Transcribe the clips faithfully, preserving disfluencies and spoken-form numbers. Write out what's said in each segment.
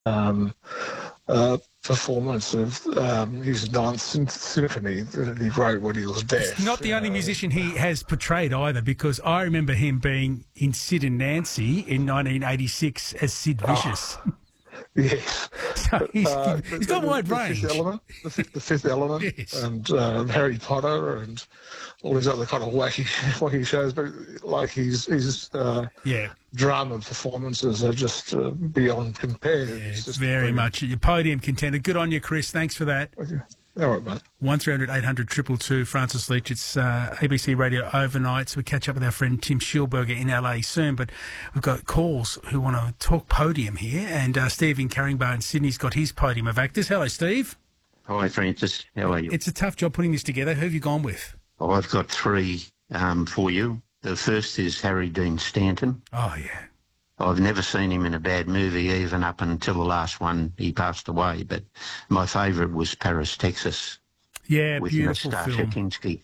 um, uh, performance of um, his Ninth Symphony that he wrote when he was deaf. He's not the only musician he has portrayed either, because I remember him being in Sid and Nancy in nineteen eighty-six as Sid Vicious. Oh, yes. So he's, uh, he's got the, wide the range. Fifth Element, the, fifth, the Fifth Element, Yes. and uh, Harry Potter, and all these other kind of wacky, wacky shows. But like his his uh, Yeah. drama performances are just uh, beyond compare. Yeah, It's it's just very brilliant. much your podium contender. Good on you, Chris. Thanks for that. Okay. All right, mate. one three hundred eight hundred two two two, Francis Leach. It's uh, A B C Radio Overnight. So we catch up with our friend Tim Schilberger in L A soon. But we've got calls who want to talk podium here. And uh, Steve in Carringbar in Sydney's got his podium of actors. Hello, Steve. Hi, Francis. How are you? It's a tough job putting this together. Who have you gone with? Oh, I've got three um, for you. The first is Harry Dean Stanton. Oh, yeah. I've never seen him in a bad movie, even up until the last one. He passed away. But my favourite was Paris, Texas, Yeah, with beautiful Nastassja film. Kinski.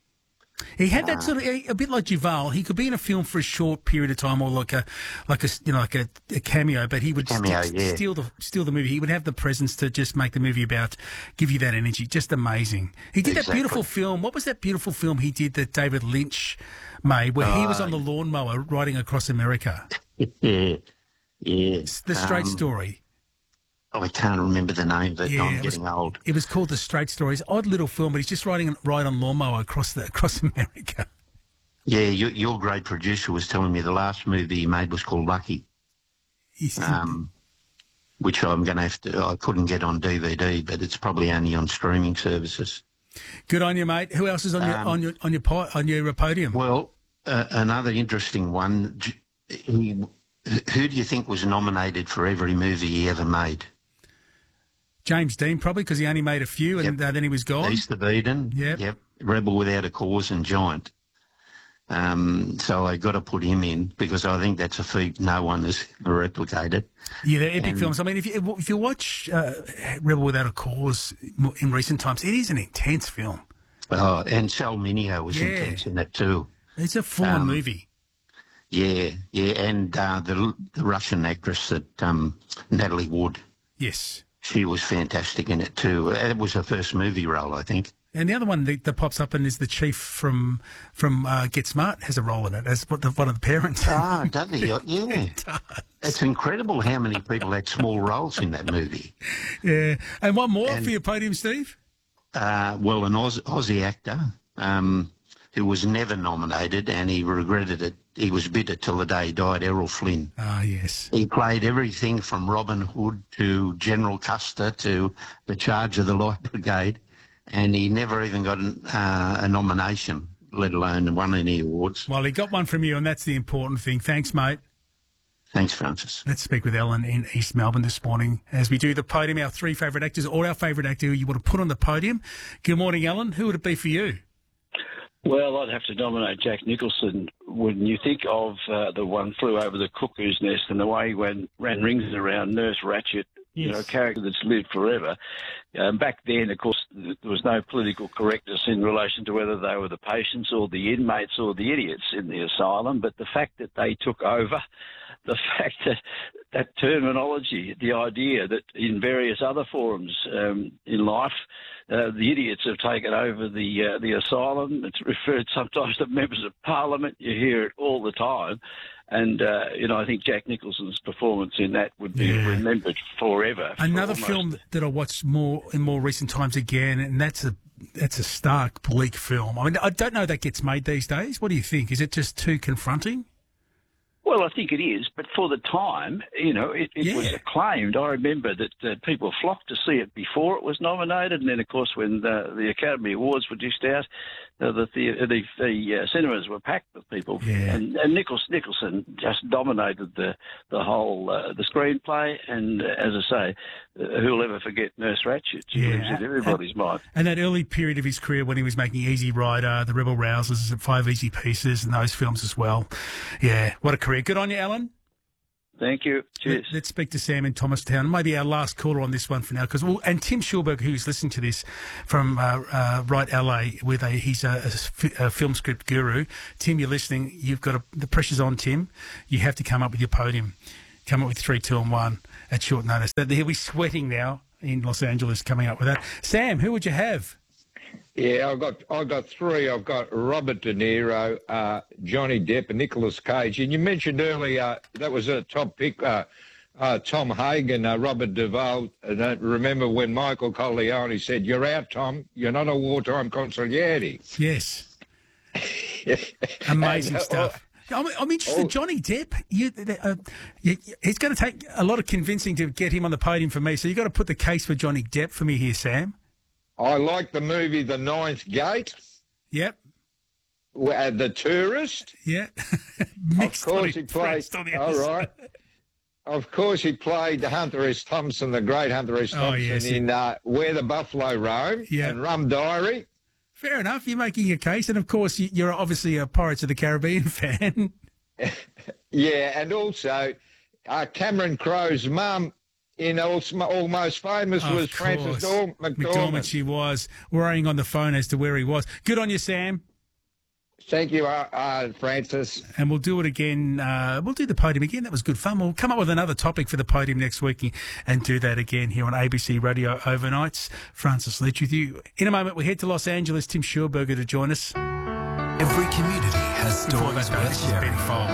He had that sort of a, a bit like Duval. He could be in a film for a short period of time, or like a like a you know like a, a cameo. But he would Cameo, st- yeah. steal the steal the movie. He would have the presence to just make the movie about, give you that energy. Just amazing. He did that Exactly. beautiful film. What was that beautiful film he did that David Lynch made, where he was on the lawnmower riding across America? Yeah, yeah. It's The Straight Um, Story. I can't remember the name, but Yeah, I'm it was- getting old. It was called The Straight Story. It's an odd little film, but he's just riding ride on lawnmower across the across America. Yeah, your, your great producer was telling me the last movie he made was called Lucky, He's, um, which I'm going to have to, I couldn't get on D V D, but it's probably only on streaming services. Good on you, mate. Who else is on your Um, on your on your po- on your uh, podium? Well, uh, another interesting one, j- he, who do you think was nominated for every movie he ever made? James Dean, probably, because he only made a few and Yep. uh, then he was gone. East of Eden, Yep. yep, Rebel Without a Cause and Giant. Um, so I got to put him in because I think that's a feat no one has ever replicated. Yeah, they're epic And- films. I mean, if you if you watch uh, Rebel Without a Cause in recent times, it is an intense film. Oh, and Sal Mineo was Yeah. intense in it too. It's a full-on Um, movie. Yeah, yeah, and uh, the, the Russian actress that um, Natalie Wood, Yes. she was fantastic in it too. It was her first movie role, I think. And the other one that, that pops up and is the chief from from uh, Get Smart has a role in it as one of the, one of the parents. Ah, does he? Yeah. It's incredible how many people had small roles in that movie. Yeah. And one more And- for your podium, Steve? Uh, well, an Aus- Aussie actor um, who was never nominated and he regretted it. He was bitter till the day he died, Errol Flynn. Ah, yes. He played everything from Robin Hood to General Custer to the Charge of the Light Brigade, and he never even got an, uh, a nomination, let alone won any awards. Well, he got one from you, and that's the important thing. Thanks, mate. Thanks, Francis. Let's speak with Ellen in East Melbourne this morning as we do the podium, our three favourite actors, or our favourite actor who you want to put on the podium. Good morning, Ellen. Who would it be for you? Well, I'd have to nominate Jack Nicholson. When you think of uh, the one Flew Over the Cuckoo's Nest and the way he went, ran rings around Nurse Ratched, you know, a character that's lived forever. Um, back then, of course, th- there was no political correctness in relation to whether they were the patients or the inmates or the idiots in the asylum, but the fact that they took over, the fact that that terminology, the idea that in various other forums um, in life, uh, the idiots have taken over the uh, the asylum. It's referred sometimes to members of parliament. You hear it all the time. And, uh, you know, I think Jack Nicholson's performance in that would be Yeah. remembered forever. for Another almost- film that I watched more in more recent times again, and that's a that's a stark, bleak film. I mean, I don't know if that gets made these days. What do you think? Is it just too confronting? Well, I think it is, but for the time, you know, it, it Yeah. was acclaimed. I remember that uh, people flocked to see it before it was nominated, and then, of course, when the, the Academy Awards were dished out, uh, the the, the, the uh, cinemas were packed with people. Yeah. And, and Nichols, Nicholson just dominated the the whole uh, the screenplay. And uh, as I say, uh, who'll ever forget Nurse Ratched? She Yeah. lives in everybody's mind. And that early period of his career when he was making Easy Rider, The Rebel Rousers, Five Easy Pieces, and those films as well. Yeah, what a career. Good on you, Alan. Thank you. Cheers. Let, us speak to Sam in Thomastown. Maybe our last caller on this one for now, because we'll, and Tim Schulberg, who's listening to this from uh, uh, Right L A, with a he's a, a f- a film script guru. Tim, you're listening. You've got a, the pressure's on, Tim. You have to come up with your podium. Come up with three, two, and one. at short notice. He'll be sweating now in Los Angeles coming up with that. Sam, who would you have? Yeah, I've got I've got three. I've got Robert De Niro, uh, Johnny Depp, and Nicolas Cage. And you mentioned earlier that was a top pick. Uh, uh, Tom Hagen, uh, Robert Duvall. And I remember when Michael Corleone said, "You're out, Tom. You're not a wartime consigliere." Yes. Amazing and, uh, stuff. I'm, I'm interested. oh, Johnny Depp, you, uh, you, it's going to take a lot of convincing to get him on the podium for me. So you've got to put the case for Johnny Depp for me here, Sam. I like the movie The Ninth Gate. Yep. Uh, the Tourist. Yeah. Of course he played. All right. Of course he played Hunter S. Thompson, the great Hunter S. Thompson, oh, yes, in uh, Where the Buffalo Roam yeah. and Rum Diary. Fair enough. You're making your case, and of course you're obviously a Pirates of the Caribbean fan. Yeah, and also uh, Cameron Crowe's mum in Almost Famous of was course. Frances Dorm- McDormand. McDormand. She was worrying on the phone as to where he was. Good on you, Sam. Thank you, uh, uh, Francis. And we'll do it again. Uh, we'll do the podium again. That was good fun. We'll come up with another topic for the podium next week and do that again here on A B C Radio Overnights. Francis Leach with you. In a moment, we head to Los Angeles. Tim Schulberger to join us. Every community has stories worth sharing.